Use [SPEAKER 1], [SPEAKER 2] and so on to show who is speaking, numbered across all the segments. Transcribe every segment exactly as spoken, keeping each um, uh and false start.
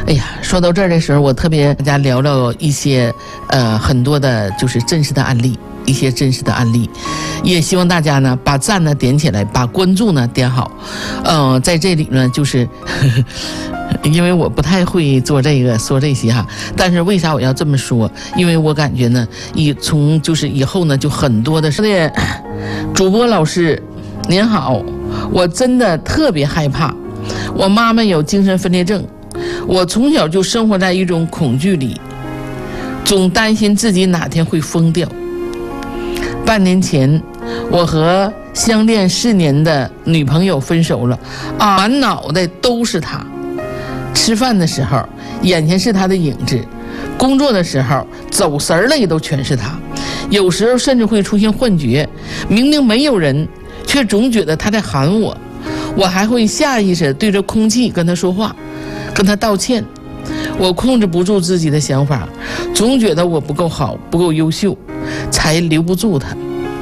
[SPEAKER 1] 哎呀，说到这儿的时候，我特别大家聊聊一些呃很多的就是真实的案例，一些真实的案例，也希望大家呢把赞呢点起来，把关注呢点好。呃，在这里呢就是呵呵因为我不太会做这个说这些哈，但是为啥我要这么说？因为我感觉呢，以从就是以后呢就很多的是主播老师您好，我真的特别害怕，我妈妈有精神分裂症。我从小就生活在一种恐惧里，总担心自己哪天会疯掉。半年前，我和相恋四年的女朋友分手了，啊，满脑袋都是她。吃饭的时候，眼前是她的影子；工作的时候，走神了也都全是她。有时候甚至会出现幻觉，明明没有人，却总觉得她在喊我。我还会下意识对着空气跟她说话，跟他道歉。我控制不住自己的想法，总觉得我不够好，不够优秀，才留不住他。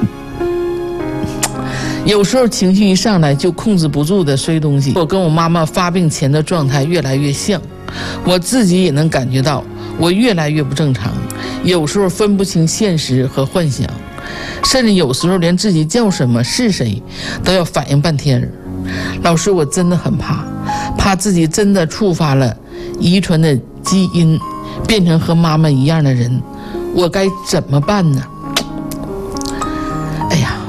[SPEAKER 1] 有时候情绪一上来就控制不住的摔东西。我跟我妈妈发病前的状态越来越像，我自己也能感觉到我越来越不正常，有时候分不清现实和幻想，甚至有时候连自己叫什么是谁都要反应半天。老师，我真的很怕怕自己真的触发了遗传的基因，变成和妈妈一样的人，我该怎么办呢？哎呀，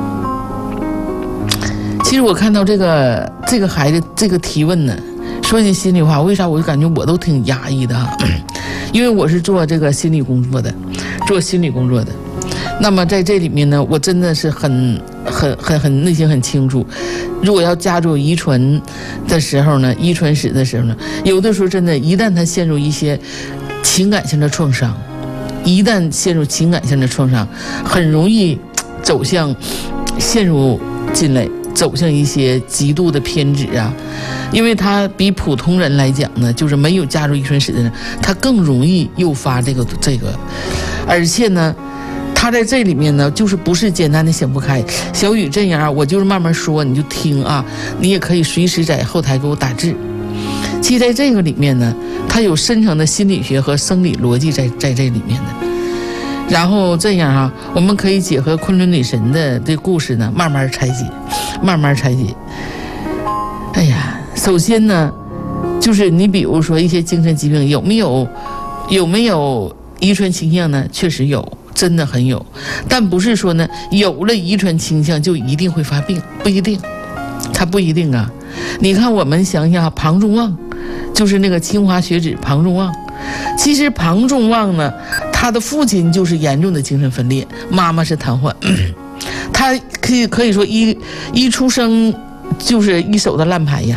[SPEAKER 1] 其实我看到这个这个孩子这个提问呢，说句心里话，为啥我就感觉我都挺压抑的哈？因为我是做这个心理工作的，做心理工作的。那么在这里面呢，我真的是很很很很内心很清楚，如果要加入遗传的时候呢，遗传史的时候呢，有的时候真的，一旦他陷入一些情感性的创伤，一旦陷入情感性的创伤，很容易走向陷入进来，走向一些极度的偏执啊。因为他比普通人来讲呢，就是没有加入遗传史的人，他更容易诱发这个这个，而且呢。他在这里面呢，就是不是简单的想不开。小雨这样，我就是慢慢说，你就听啊，你也可以随时在后台给我打字。其实在这个里面呢，它有深层的心理学和生理逻辑在在这里面的。然后这样啊，我们可以结合昆仑女神的这故事呢，慢慢拆解，慢慢拆解。哎呀，首先呢，就是你比如说一些精神疾病有没有有没有遗传倾向呢？确实有。真的很有，但不是说呢，有了遗传倾向就一定会发病，不一定，它不一定啊。你看，我们想想，庞众望，就是那个清华学子庞众望。其实庞众望呢，他的父亲就是严重的精神分裂，妈妈是瘫痪，他可以可以说一一出生就是一手的烂牌呀。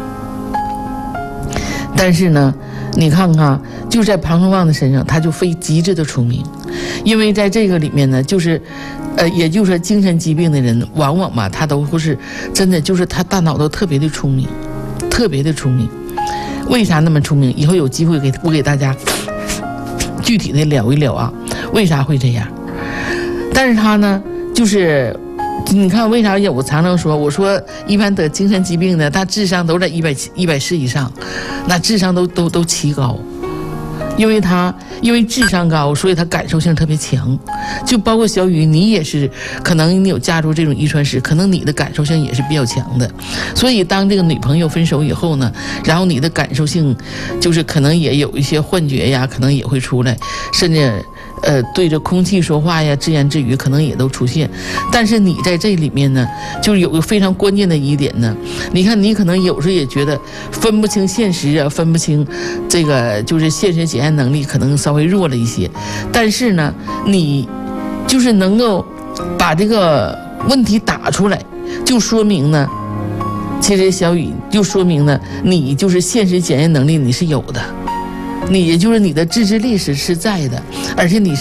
[SPEAKER 1] 但是呢，你看看，就在庞众望的身上，他就非极致的出名。因为在这个里面呢，就是呃也就是说精神疾病的人往往嘛，他都会是真的就是他大脑都特别的聪明，特别的聪明。为啥那么聪明？以后有机会给我给大家具体的聊一聊啊，为啥会这样。但是他呢，就是你看为啥我常常说，我说一般得精神疾病的他智商都在一百一百四以上，那智商都都都奇高。因为他因为智商高，所以他感受性特别强，就包括小雨，你也是，可能你有加入这种遗传史，可能你的感受性也是比较强的。所以当这个女朋友分手以后呢，然后你的感受性就是可能也有一些幻觉呀，可能也会出来，甚至呃对着空气说话呀，自言自语可能也都出现。但是你在这里面呢，就是有个非常关键的一点呢，你看你可能有时候也觉得分不清现实啊，分不清这个就是现实检验能力可能稍微弱了一些，但是呢，你就是能够把这个问题打出来，就说明呢，其实小雨就说明呢，你就是现实检验能力你是有的，你也就是你的自制力是是在的，而且你是